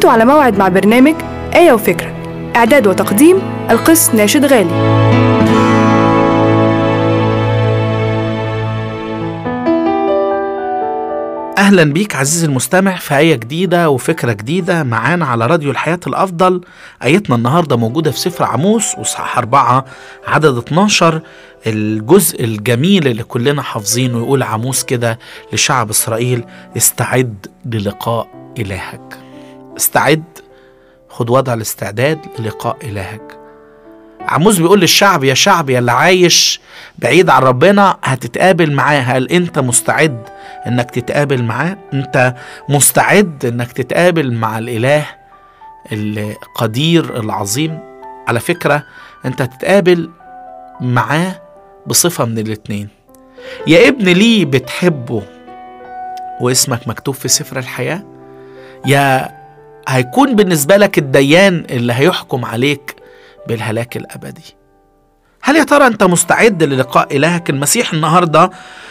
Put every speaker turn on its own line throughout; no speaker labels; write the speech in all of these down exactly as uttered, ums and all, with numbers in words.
انتوا على موعد مع برنامج آية وفكرة، إعداد وتقديم القس ناشد غالي.
أهلا بيك عزيزي المستمع في آية جديدة وفكرة جديدة معانا على راديو الحياة الأفضل. آيتنا النهاردة موجودة في سفر عموس وصحاح أربعة عدد اتناشر، الجزء الجميل اللي كلنا حافظينه. يقول عموس كده لشعب إسرائيل: استعد للقاء إلهك. استعد، خد وضع الاستعداد للقاء إلهك. عموس بيقول للشعب: يا شعب يا اللي عايش بعيد عن ربنا هتتقابل معاه، هل انت مستعد انك تتقابل معاه؟ انت مستعد انك تتقابل مع الاله القدير العظيم؟ على فكرة انت تتقابل معاه بصفة من الاتنين: يا ابن لي بتحبه واسمك مكتوب في سفر الحياة، يا هيكون بالنسبة لك الديان اللي هيحكم عليك بالهلاك الأبدي. هل يا ترى أنت مستعد للقاء إلهك؟ المسيح النهاردة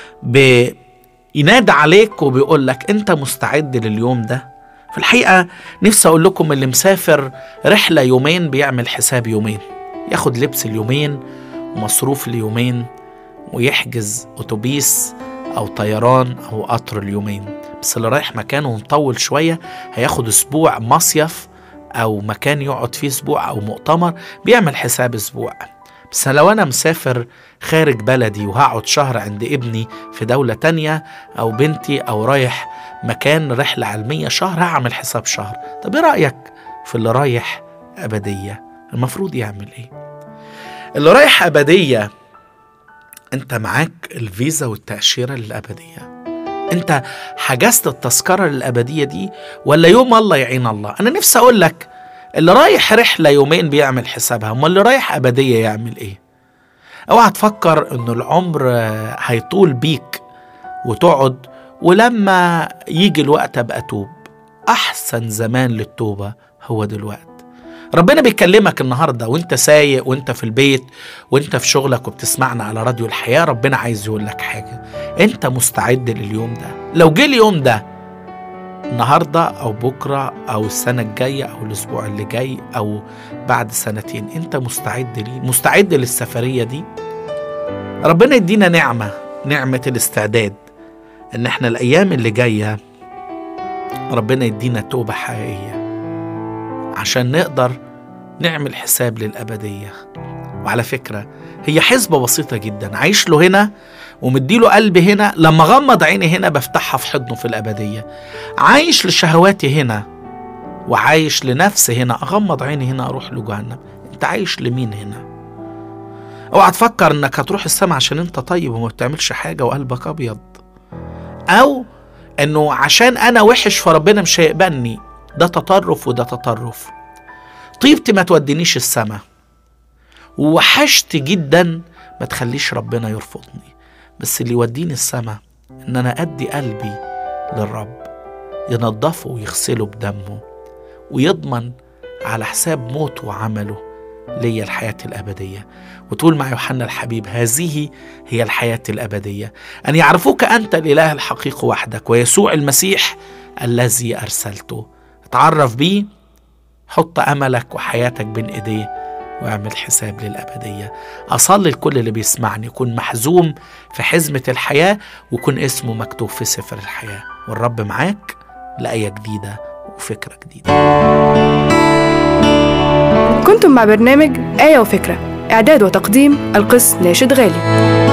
بينادى عليك وبيقول لك: أنت مستعد لليوم ده؟ في الحقيقة نفسي أقول لكم اللي مسافر رحلة يومين بيعمل حساب يومين، ياخد لبس اليومين ومصروف اليومين ويحجز أتوبيس أو طيران أو قطر اليومين. بس اللي رايح مكانه ومطول شوية هياخد أسبوع مصيف أو مكان يقعد فيه أسبوع أو مؤتمر، بيعمل حساب أسبوع. بس لو أنا مسافر خارج بلدي وهقعد شهر عند ابني في دولة تانية أو بنتي، أو رايح مكان رحلة علمية شهر، هعمل حساب شهر. طب إيه رأيك في اللي رايح أبدية؟ المفروض يعمل إيه؟ اللي رايح أبدية أنت معاك الفيزا والتأشيرة للأبدية، أنت حجزت التذكرة للأبدية دي ولا يوم الله يعين الله؟ أنا نفسي أقول لك اللي رايح رحلة يومين بيعمل حسابها، أما اللي رايح أبدية يعمل إيه؟ اوعى تفكر إنه العمر هيطول بيك وتقعد ولما يجي الوقت أبقى توب. أحسن زمان للتوبة هو دلوقتي. ربنا بيكلمك النهاردة وانت سايق وانت في البيت وانت في شغلك وبتسمعنا على راديو الحياة. ربنا عايز يقول لك حاجة: انت مستعد لليوم ده؟ لو جه اليوم ده النهاردة أو بكرة أو السنة الجاية أو الأسبوع اللي جاي أو بعد سنتين، انت مستعد ليه؟ مستعد للسفرية دي؟ ربنا يدينا نعمة نعمة الاستعداد، ان احنا الأيام اللي جاية ربنا يدينا توبة حقيقية عشان نقدر نعمل حساب للأبدية. وعلى فكرة هي حسبة بسيطة جدا: عايش له هنا ومديله قلبي هنا، لما غمض عيني هنا بفتحها في حضنه في الأبدية. عايش لشهواتي هنا وعايش لنفسي هنا، أغمض عيني هنا أروح لجهنم. انت عايش لمين هنا؟ اوعى تفكر انك هتروح السماء عشان انت طيب وما بتعملش حاجة وقلبك أبيض، أو انه عشان انا وحش فربنا مش هيقبلني. ده تطرف وده تطرف. طيبتي ما تودينيش السماء، ووحشت جدا ما تخليش ربنا يرفضني. بس اللي يوديني السماء ان انا ادي قلبي للرب، ينظفه ويغسله بدمه ويضمن على حساب موته وعمله ليا الحياة الأبدية. وتقول مع يوحنا الحبيب: هذه هي الحياة الأبدية، أن يعرفوك أنت الإله الحقيقي وحدك ويسوع المسيح الذي أرسلته. اتعرف بيه، حط أملك وحياتك بين إيديه واعمل حساب للأبدية. أصلي لكل اللي بيسمعني يكون محزوم في حزمة الحياة ويكون اسمه مكتوب في سفر الحياة. والرب معاك لآية جديدة وفكرة جديدة.
كنتم مع برنامج آية وفكرة، إعداد وتقديم القس ناشد غالي.